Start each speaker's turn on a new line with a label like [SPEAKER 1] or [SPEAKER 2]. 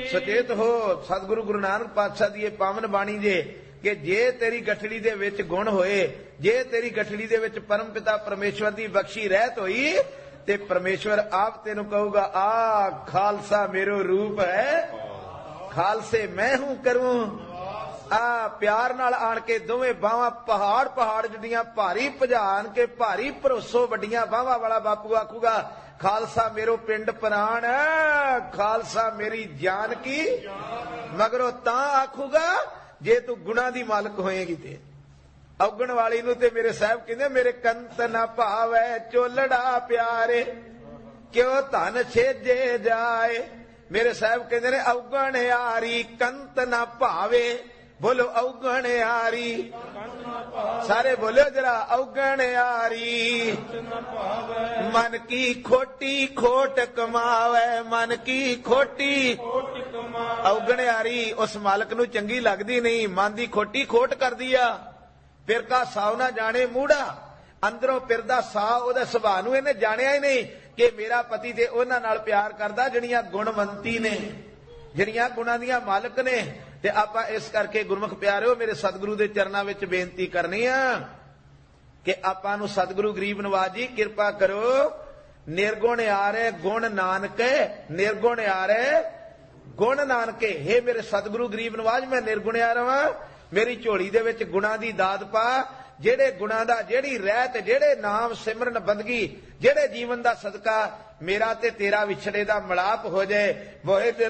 [SPEAKER 1] सचेत हो। सतगुरु गुरु नानक पातशाह दी पावन बाणी जे कि जे तेरी गठड़ी दे विच गुण होए, जे तेरी गठड़ी दे विच परम पिता परमेश्वर दी बख्शी रहत होई ते परमेश्वर आप तेनू कहूगा आ खालसा मेरो रूप है, खालसे मैं हूं करूं। आ प्यार नाल आण के दोवें बावां पहाड़ पहाड़ जिहड़ियां भारी भजान के भारी भरोसो वड्डियां बावां वाला बापू आखूगा खालसा मेरो पिंड प्राण, खालसा मेरी जान की। मगरों तां आखूगा जे तू गुणा दी मालक होएगी ते। औगण वाली नूं ते मेरे साहब कहंदे मेरे कंत ना भावै चोलड़ा प्यारे, क्यों धन छेजे जाए। मेरे साहब कहंदे ने औगण यारी कंत ना भावे। बोलो औगण यारी, सारे बोलो जरा औगण यारी। मन की खोटी खोट कमावे, मन की खोटी औगण यारी उस मालक नूं चंगी लगदी नहीं, मन दी खोटी खोट करदी आ। फिर का साव ना जाने मूड़ा, अंदरों फिरदा साव ओहदे सुभाਅ नूं इहने जाणिया ही नहीं कि मेरा पति ते उहनां नाल प्यार करदा ਜਿਹੜੀਆਂ गुणवंती ने, ਜਿਹੜੀਆਂ गुणां ਦੀਆਂ मालक ने। ते आपां इस करके गुरमुख प्यारिओ मेरे सतगुरु दे चरनां विच बेनती करनी आ कि आपां नूं सतगुरु गरीब नवाज जी किरपा करो। निर्गुण यारे गुण नानके, निर्गुण यारे गुण नानके। हे मेरे सतगुरु गरीब नवाज मैं निर्गुण यार हां, मेरी झोली दे विच गुणां दी दात पा। ਜਿਹੜੇ ਗੁਣਾਂ ਦਾ ਜਿਹੜੀ ਰਹਿਤ, ਜਿਹੜੇ ਨਾਮ ਸਿਮਰਨ ਬੰਦਗੀ, ਜਿਹੜੇ ਜੀਵਨ ਦਾ ਸਦਕਾ ਮੇਰਾ ਤੇ ਤੇਰਾ ਵਿਛੜੇ ਦਾ ਮਿਲਾਪ ਹੋ ਜਾਏ। ਮੋਹੇ